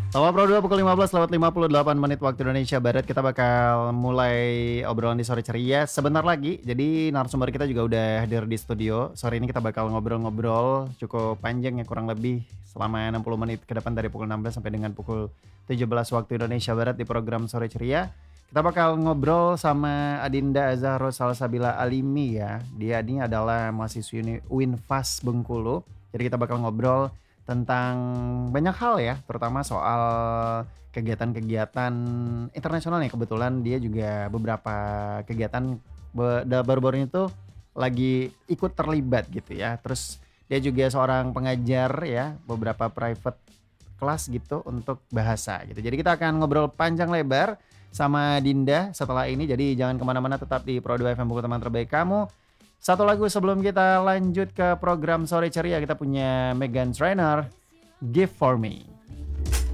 Sama Pro 2 pukul 15 lewat 58 menit waktu Indonesia Barat. Kita bakal mulai obrolan di sore ceria sebentar lagi. Jadi narasumber kita juga udah hadir di studio. Sore ini kita bakal ngobrol-ngobrol cukup panjang ya, kurang lebih selama 60 menit ke depan dari pukul 16 sampai dengan pukul 17 waktu Indonesia Barat di program Sore Ceria. Kita bakal ngobrol sama Adinda Azahro Salsabila Alimi ya. Dia ini adalah mahasiswi Winfas Bengkulu. Jadi kita bakal ngobrol tentang banyak hal ya, terutama soal kegiatan-kegiatan internasional nih. Kebetulan dia juga beberapa kegiatan baru-baru ini tuh lagi ikut terlibat gitu ya. Terus dia juga seorang pengajar ya, beberapa private kelas gitu untuk bahasa gitu. Jadi kita akan ngobrol panjang lebar sama Dinda setelah ini. Jadi jangan kemana-mana, tetap di Pro 2 FM Buku Teman Terbaik Kamu. Satu lagu sebelum kita lanjut ke program Sore Ceria, kita punya Meghan Trainor, Give For Me.